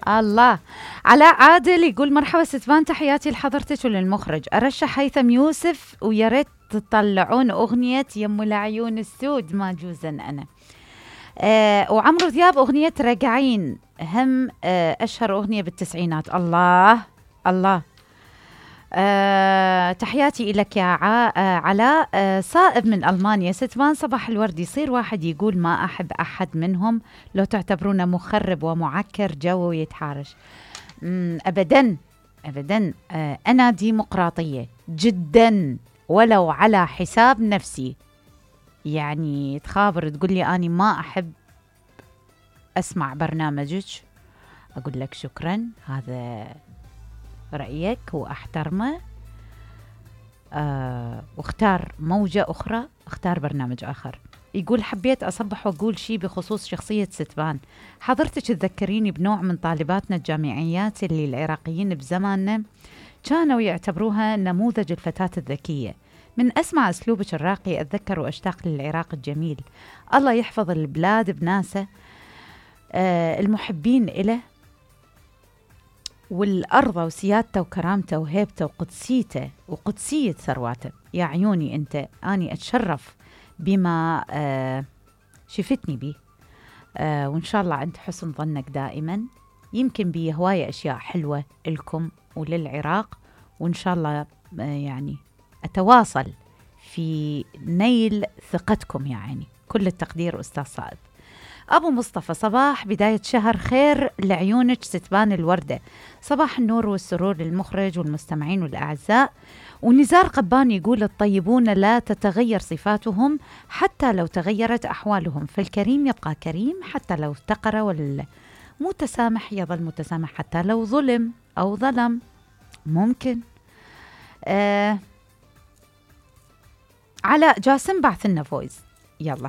الله. علاء عادل يقول مرحبا ستفان، تحياتي لحضرتك وللمخرج. أرشح هيثم يوسف ويا ريت تطلعون أغنية يم العيون السود ما جوزا أنا. وعمرو دياب أغنية رجعين هم أشهر أغنية بالتسعينات. الله الله. تحياتي لك يا علاء. صائب من ألمانيا، ستفان صباح الورد. يصير واحد يقول ما أحب أحد منهم لو تعتبرونه مخرب ومعكر جو يتحارش. أبدا أبدا. أنا ديمقراطية جدا ولو على حساب نفسي. يعني تخابر تقول لي أنا ما أحب أسمع برنامجك، أقول لك شكرا، هذا رأيك وأحترمه. واختار موجة أخرى، اختار برنامج آخر. يقول حبيت أصبح وأقول شيء بخصوص شخصية ستفان. حضرتك تذكريني بنوع من طالباتنا الجامعيات اللي العراقيين بزماننا كانوا يعتبروها نموذج الفتاة الذكية. من أسمع أسلوبك الراقي أتذكر وأشتاق للعراق الجميل. الله يحفظ البلاد بناسه المحبين إله، والأرض وسيادته وكرامته وهيبته وقدسيته وقدسية ثرواته. يا عيوني أنت، أني أتشرف بما شفتني به، وإن شاء الله عند حسن ظنك دائما. يمكن بي هواية أشياء حلوة لكم وللعراق، وإن شاء الله يعني أتواصل في نيل ثقتكم. يعني كل التقدير أستاذ صائب. أبو مصطفى صباح بداية شهر خير لعيونك ستبان الوردة. صباح النور والسرور للمخرج والمستمعين والأعزاء. ونزار قبان يقول الطيبون لا تتغير صفاتهم حتى لو تغيرت أحوالهم، فالكريم يبقى كريم حتى لو افتقر، والمتسامح يظل متسامح حتى لو ظلم أو ظلم. ممكن. علاء جاسم بعث لنا فويس، يلا.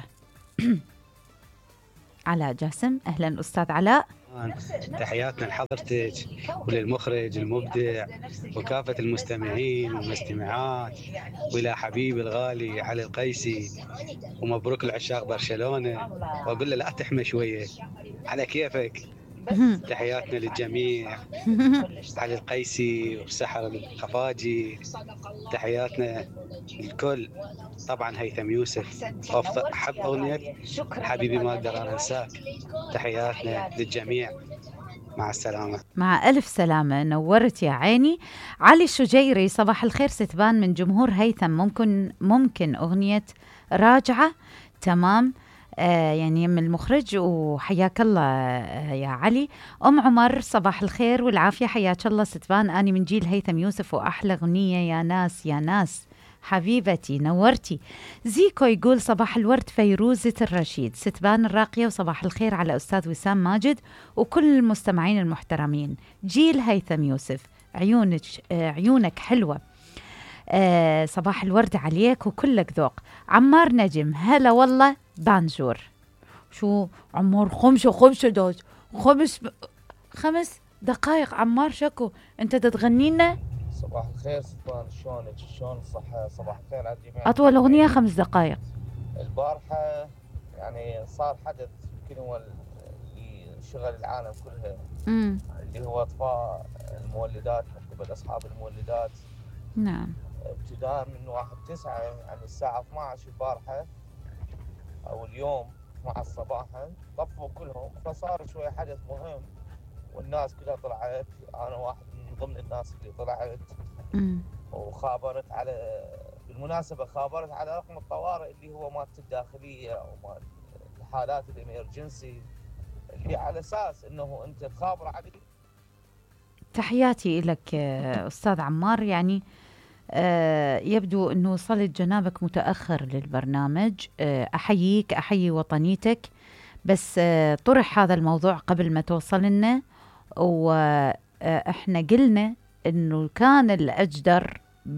علاء جاسم، أهلا أستاذ علاء. تحياتنا لحضرتك وللمخرج المبدع وكافة المستمعين والمستمعات، وإلى حبيبي الغالي علي القيسي، ومبروك العشاق برشلونة، وأقول له لا تحمى شوية على كيفك. تحياتنا للجميع. علي القيسي وسحر الخفاجي، تحياتنا للكل. طبعا هيثم يوسف، أحب أغنية حبيبي ما أقدر أنساك. تحياتنا للجميع، مع السلامة. مع ألف سلامة، نورت يا عيني. علي الشجيري صباح الخير ستبان من جمهور هيثم، ممكن أغنية راجعة. تمام. يعني من المخرج، وحياك الله يا علي. أم عمر صباح الخير والعافية، حياك الله ستبان، أني من جيل هيثم يوسف وأحلى أغنية يا ناس يا ناس، حبيبتي نورتي. زيكو يقول صباح الورد فيروزة الرشيد، ستبان الراقية، وصباح الخير على أستاذ وسام ماجد وكل المستمعين المحترمين. جيل هيثم يوسف، عيونك حلوة. صباح الورد عليك وكلك ذوق. عمار نجم، هلا والله بانجور. شو عمار؟ خمسة دوز 5 دقائق. عمار شكو انت تتغني لنا. صباح الخير ستبان، شلونك؟ شلون الصحة؟ صباح الخير على الجميع. أطول أغنية 5 دقائق. البارحة يعني صار حدث يمكن هو اللي شغل العالم كلها، اللي هو إطفاء المولدات من قبل أصحاب المولدات. نعم. ابتداء من 1/9 يعني الساعة 12 البارحة أو اليوم 12 صباحا طفوا كلهم، فصار شوية حدث مهم والناس كلها طلعت. أنا واحد من ضمن الناس اللي طلعت وخابرت على، بالمناسبة خابرت على رقم الطوارئ اللي هو مالت الداخلية أو مال الحالات الإمرجنسي، اللي على أساس إنه أنت تخابر عليه. تحياتي لك أستاذ عمار. يعني يبدو أنه وصلت جنابك متأخر للبرنامج. أحييك، أحيي وطنيتك، بس طرح هذا الموضوع قبل ما توصل لنا، وإحنا قلنا أنه كان الأجدر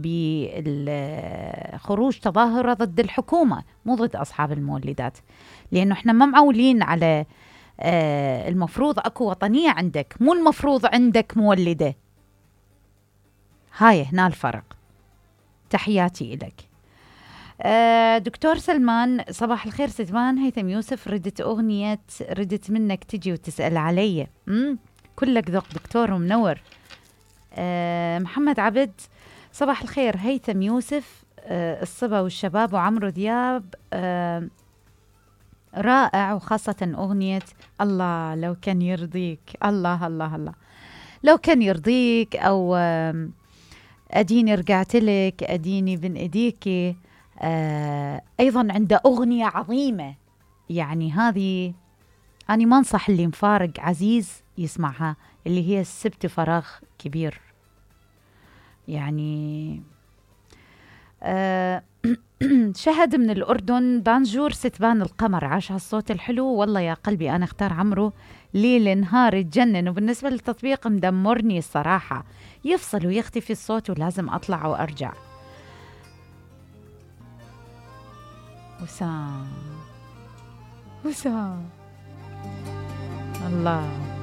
بخروج تظاهرة ضد الحكومة مو ضد أصحاب المولدات، لأنه إحنا ما معولين على المفروض أكو وطنية عندك، مو المفروض عندك مولدة. هاي هنا الفرق. تحياتي إلك. دكتور سلمان صباح الخير ستبان، هيثم يوسف ردت أغنية ردت منك تجي وتسأل علي. كلك ذوق دكتور ومنور. محمد عبد، صباح الخير هيثم يوسف، الصبا والشباب وعمرو دياب رائع، وخاصة أغنية الله لو كان يرضيك. الله الله الله، لو كان يرضيك، أو أديني رجعت لك، أديني بين إيديكي. أيضا عنده أغنية عظيمة، يعني هذه أنا ما أنصح اللي مفارق عزيز يسمعها، اللي هي سبت فراغ كبير. يعني شهد من الأردن، بانجور ستبان القمر، عاش هالصوت الحلو. والله يا قلبي أنا اختار عمرو، ليل نهار يتجنن، وبالنسبة للتطبيق مدمرني الصراحة، يفصل ويختفي الصوت ولازم أطلع وأرجع. وسام الله.